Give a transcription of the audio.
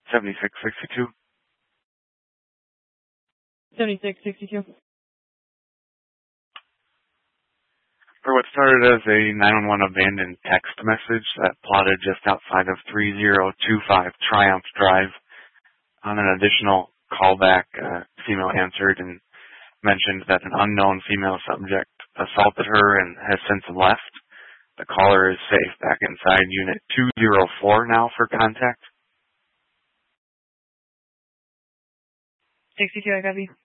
7662. 7662. For what started as a 911 abandoned text message that plotted just outside of 3025 Triumph Drive, on an additional callback, female answered and mentioned that an unknown female subject assaulted her and has since left. The caller is safe back inside Unit 204 now for contact. 62, I copy.